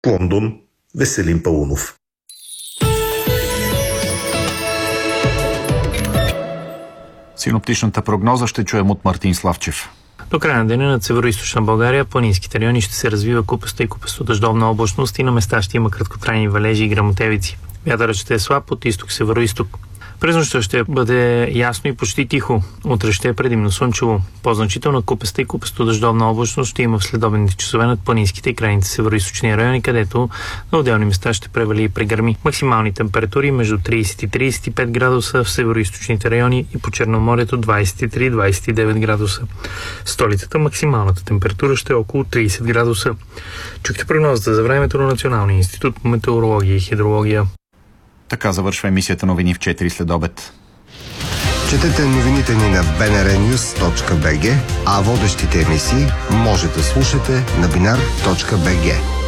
Лондон, Веселин Паунов. Синоптичната прогноза ще чуем от Мартин Славчев. До края на деня над северо-источна България планинските райони ще се развива купеста и купесто-дъждовна облачност и на места ще има краткотрайни валежи и гръмотевици. Вятърът ще е слаб от изток-северо-исток. През нощта ще бъде ясно и почти тихо. Утре ще е предимно слънчево. По-значителна купеста и купесто-дъждовна облачност ще има в следобедните часове над планинските и крайните северо-источни райони, където на отделни места ще превали и прегърми. Максимални температури между 30 и 35 градуса в северо-источните райони и по Черноморието 23-29 градуса. В столицата максималната температура ще е около 30 градуса. Чухте прогнозата за времето на Националния институт по метеорология и хидрология. Така завършва емисията новини в 4 след обед. Четете новините ни на bnrnews.bg, а водещите емисии може да слушате на binar.bg.